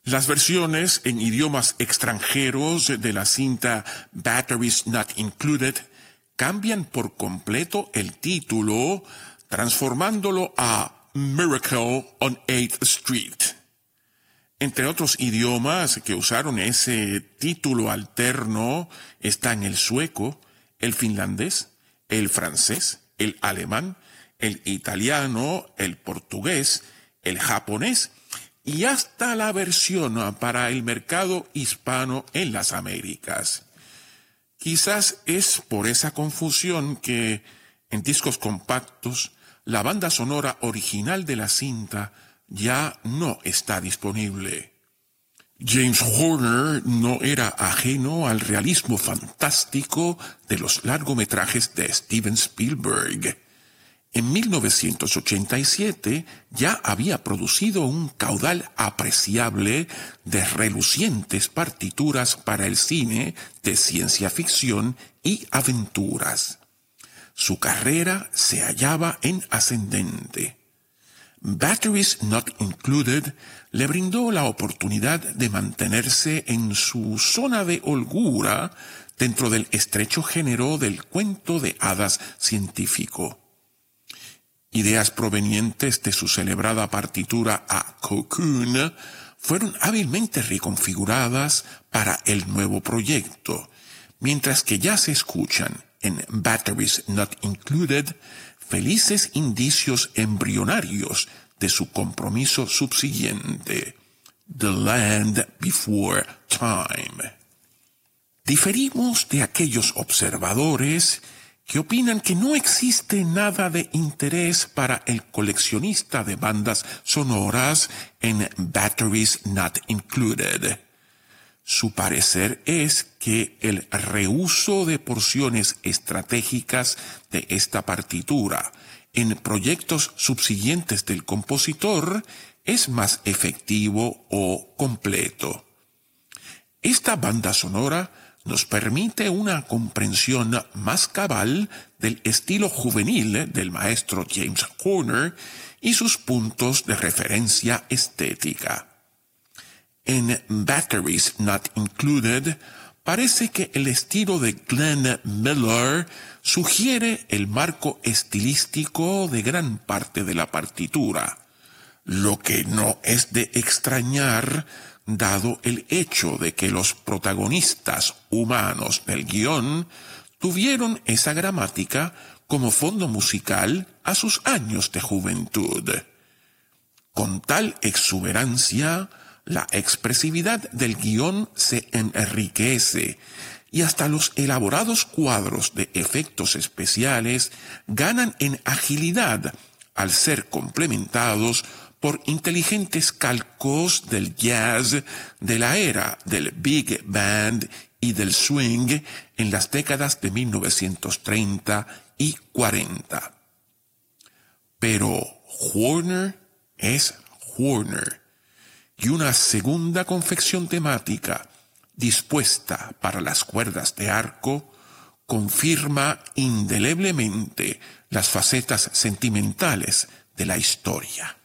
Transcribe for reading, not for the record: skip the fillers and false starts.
Las versiones en idiomas extranjeros de la cinta Batteries Not Included cambian por completo el título, transformándolo a Miracle on 8th Street. Entre otros idiomas que usaron ese título alterno están el sueco, el finlandés, el francés, el alemán, el italiano, el portugués, el japonés y hasta la versión para el mercado hispano en las Américas. Quizás es por esa confusión que en discos compactos la banda sonora original de la cinta ya no está disponible. James Horner no era ajeno al realismo fantástico de los largometrajes de Steven Spielberg. En 1987 ya había producido un caudal apreciable de relucientes partituras para el cine de ciencia ficción y aventuras. Su carrera se hallaba en ascendente. Batteries Not Included le brindó la oportunidad de mantenerse en su zona de holgura dentro del estrecho género del cuento de hadas científico. Ideas provenientes de su celebrada partitura a Cocoon fueron hábilmente reconfiguradas para el nuevo proyecto, mientras que ya se escuchan en Batteries Not Included felices indicios embrionarios de su compromiso subsiguiente, The Land Before Time. Diferimos de aquellos observadores que opinan que no existe nada de interés para el coleccionista de bandas sonoras en Batteries Not Included. Su parecer es que el reuso de porciones estratégicas de esta partitura en proyectos subsiguientes del compositor es más efectivo o completo. Esta banda sonora nos permite una comprensión más cabal del estilo juvenil del maestro James Horner y sus puntos de referencia estética. En Batteries Not Included, parece que el estilo de Glenn Miller sugiere el marco estilístico de gran parte de la partitura, lo que no es de extrañar dado el hecho de que los protagonistas humanos del guión tuvieron esa gramática como fondo musical a sus años de juventud. Con tal exuberancia, la expresividad del guión se enriquece y hasta los elaborados cuadros de efectos especiales ganan en agilidad al ser complementados por inteligentes calcos del jazz de la era del big band y del swing en las décadas de 1930 y 40. Pero Horner es Horner, y una segunda confección temática dispuesta para las cuerdas de arco confirma indeleblemente las facetas sentimentales de la historia.